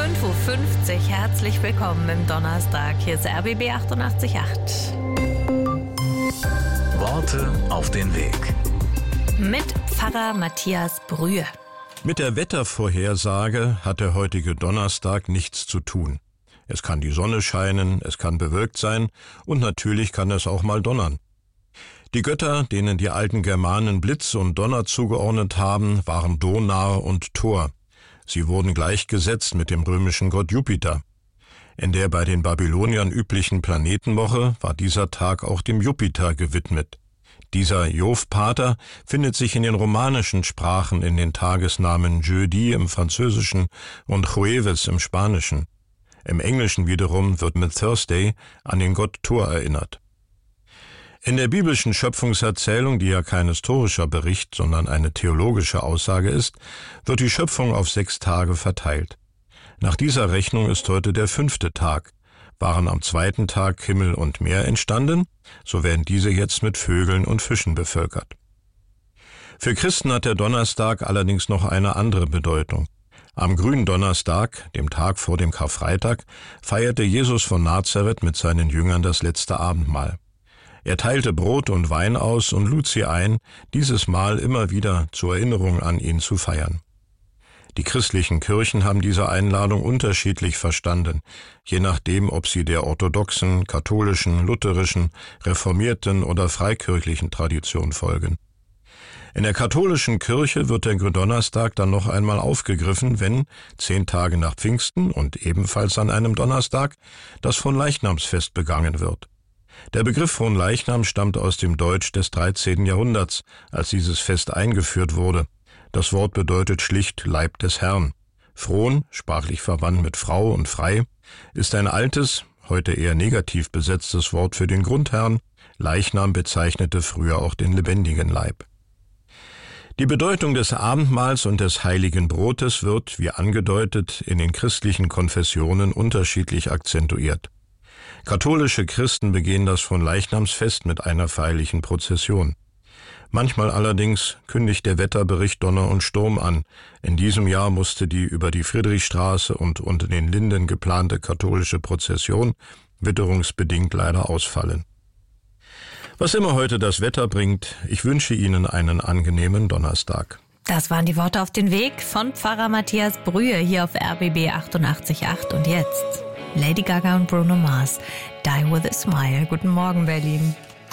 5:50 Uhr. Herzlich willkommen im Donnerstag. Hier ist RBB 88.8. Worte auf den Weg. Mit Pfarrer Matthias Brühe. Mit der Wettervorhersage hat der heutige Donnerstag nichts zu tun. Es kann die Sonne scheinen, es kann bewölkt sein und natürlich kann es auch mal donnern. Die Götter, denen die alten Germanen Blitz und Donner zugeordnet haben, waren Donar und Thor. Sie wurden gleichgesetzt mit dem römischen Gott Jupiter. In der bei den Babyloniern üblichen Planetenwoche war dieser Tag auch dem Jupiter gewidmet. Dieser Jov-Pater findet sich in den romanischen Sprachen in den Tagesnamen Jeudi im Französischen und Jueves im Spanischen. Im Englischen wiederum wird mit Thursday an den Gott Thor erinnert. In der biblischen Schöpfungserzählung, die ja kein historischer Bericht, sondern eine theologische Aussage ist, wird die Schöpfung auf 6 Tage verteilt. Nach dieser Rechnung ist heute der 5. Tag. Waren am 2. Tag Himmel und Meer entstanden, so werden diese jetzt mit Vögeln und Fischen bevölkert. Für Christen hat der Donnerstag allerdings noch eine andere Bedeutung. Am Gründonnerstag, dem Tag vor dem Karfreitag, feierte Jesus von Nazareth mit seinen Jüngern das letzte Abendmahl. Er teilte Brot und Wein aus und lud sie ein, dieses Mahl immer wieder zur Erinnerung an ihn zu feiern. Die christlichen Kirchen haben diese Einladung unterschiedlich verstanden, je nachdem, ob sie der orthodoxen, katholischen, lutherischen, reformierten oder freikirchlichen Tradition folgen. In der katholischen Kirche wird der Gründonnerstag dann noch einmal aufgegriffen, wenn 10 Tage nach Pfingsten und ebenfalls an einem Donnerstag das Fronleichnamsfest begangen wird. Der Begriff Fronleichnam stammt aus dem Deutsch des 13. Jahrhunderts, als dieses Fest eingeführt wurde. Das Wort bedeutet schlicht Leib des Herrn. Fron, sprachlich verwandt mit Frau und frei, ist ein altes, heute eher negativ besetztes Wort für den Grundherrn. Leichnam bezeichnete früher auch den lebendigen Leib. Die Bedeutung des Abendmahls und des heiligen Brotes wird, wie angedeutet, in den christlichen Konfessionen unterschiedlich akzentuiert. Katholische Christen begehen das Fronleichnamsfest mit einer feierlichen Prozession. Manchmal allerdings kündigt der Wetterbericht Donner und Sturm an. In diesem Jahr musste die über die Friedrichstraße und unter den Linden geplante katholische Prozession witterungsbedingt leider ausfallen. Was immer heute das Wetter bringt, ich wünsche Ihnen einen angenehmen Donnerstag. Das waren die Worte auf den Weg von Pfarrer Matthias Brühe hier auf RBB 88.8. Und jetzt Lady Gaga und Bruno Mars, Die With A Smile. Guten Morgen, Berlin.